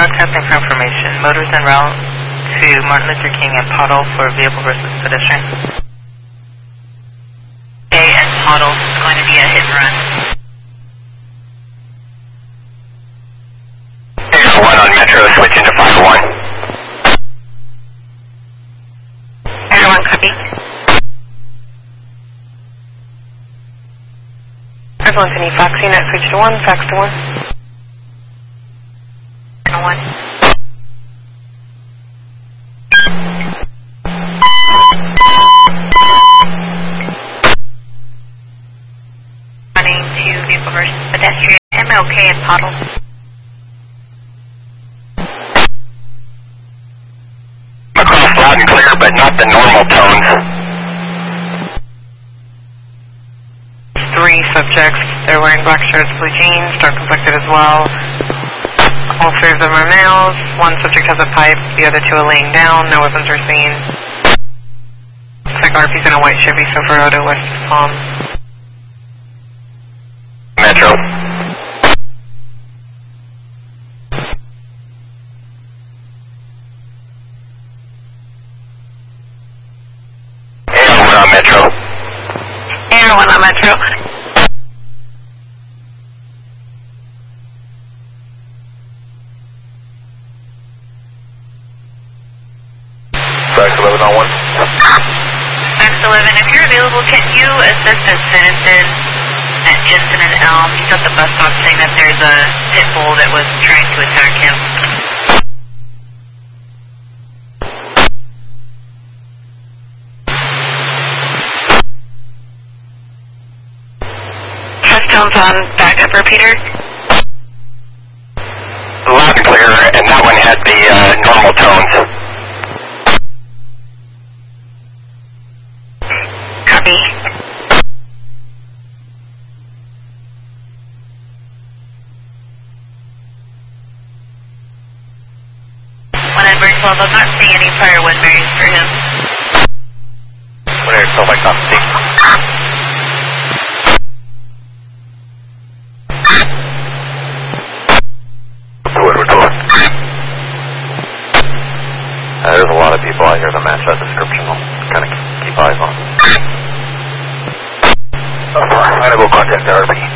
broadcasting for information. Motors en route to Martin Luther King and Pottle for vehicle versus pedestrian. A and Pottle is going to be a hit and run. There's 1 on Metro, switching to 5-1. Everyone copy. Everyone's any faxing at switch to 1, fax to 1. 1. Running to vehicle versus pedestrian. MLK and Pottle. Across loud and clear, but not the normal tones. 3 subjects. They're wearing black shirts, blue jeans, dark complected as well. All 3 of them are males. 1 subject has a pipe. The other 2 are laying down. No weapons are seen. Looks like RP's in a white Chevy Silverado, West Palm. Metro. Air 1 on Metro. Air 1 on Metro. Fax 11 on 1. Fax 11, if you're available, can you assist a citizen at Jensen and Elm? He's at the bus stop saying that there's a pit bull that was trying to attack him. Touchstone's on back up, repeater. Loud and clear, and that one had the normal tones. Copy. When I break 12, I'm not seeing any prior Woodburys for him. When I 12, I copy. There's a lot of people out here that match that description. I'll kind of keep eyes on. I'm going to go contact the RP.